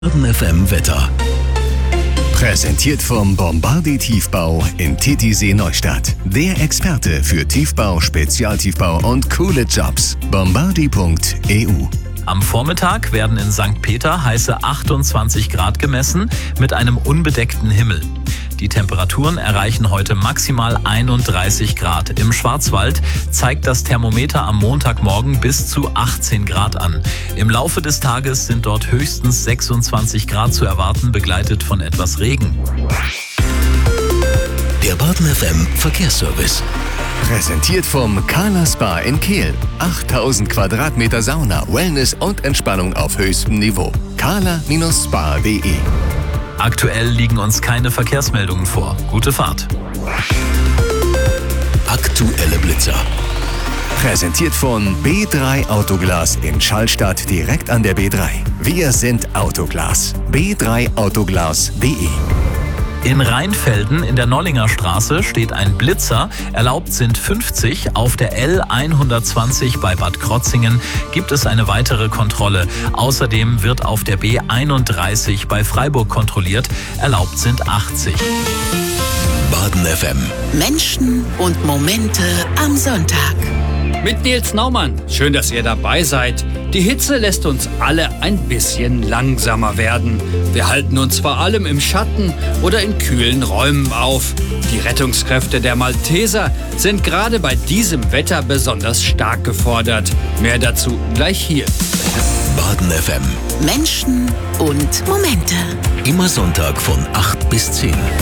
Baden FM Wetter. Präsentiert vom Bombardier Tiefbau in Titisee Neustadt. Der Experte für Tiefbau, Spezialtiefbau und coole Jobs. Bombardier.eu. Am Vormittag werden in St. Peter heiße 28 Grad gemessen mit einem unbedeckten Himmel. Die Temperaturen erreichen heute maximal 31 Grad. Im Schwarzwald zeigt das Thermometer am Montagmorgen bis zu 18 Grad an. Im Laufe des Tages sind dort höchstens 26 Grad zu erwarten, begleitet von etwas Regen. Der Baden FM Verkehrsservice. Präsentiert vom Kala Spa in Kehl. 8000 Quadratmeter Sauna, Wellness und Entspannung auf höchstem Niveau. kala-spa.de. Aktuell liegen uns keine Verkehrsmeldungen vor. Gute Fahrt. Aktuelle Blitzer. Präsentiert von B3 Autoglas in Schallstadt direkt an der B3. Wir sind Autoglas. b3autoglas.de. In Rheinfelden in der Nollinger Straße steht ein Blitzer. Erlaubt sind 50. Auf der L120 bei Bad Krotzingen gibt es eine weitere Kontrolle. Außerdem wird auf der B31 bei Freiburg kontrolliert. Erlaubt sind 80. Baden FM. Menschen und Momente am Sonntag. Mit Nils Naumann. Schön, dass ihr dabei seid. Die Hitze lässt uns alle ein bisschen langsamer werden. Wir halten uns vor allem im Schatten oder in kühlen Räumen auf. Die Rettungskräfte der Malteser sind gerade bei diesem Wetter besonders stark gefordert. Mehr dazu gleich hier. Baden FM. Menschen und Momente. Immer Sonntag von 8 bis 10.